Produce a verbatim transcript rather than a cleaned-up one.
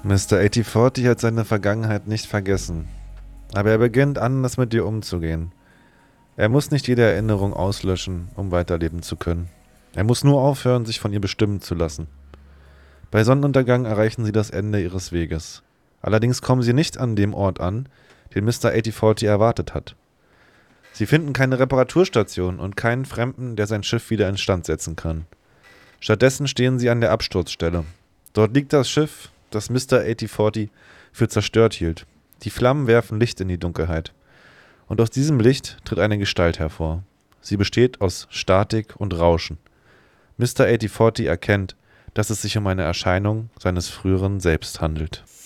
Mister achtzig hat seine Vergangenheit nicht vergessen. Aber er beginnt anders mit dir umzugehen. Er muss nicht jede Erinnerung auslöschen, um weiterleben zu können. Er muss nur aufhören, sich von ihr bestimmen zu lassen. Bei Sonnenuntergang erreichen sie das Ende ihres Weges. Allerdings kommen sie nicht an dem Ort an, den Mister achtzig erwartet hat. Sie finden keine Reparaturstation und keinen Fremden, der sein Schiff wieder instand setzen kann. Stattdessen stehen sie an der Absturzstelle. Dort liegt das Schiff, das Mister achtzig für zerstört hielt. Die Flammen werfen Licht in die Dunkelheit. Und aus diesem Licht tritt eine Gestalt hervor. Sie besteht aus Statik und Rauschen. Mister achtzig erkennt, dass es sich um eine Erscheinung seines früheren Selbst handelt.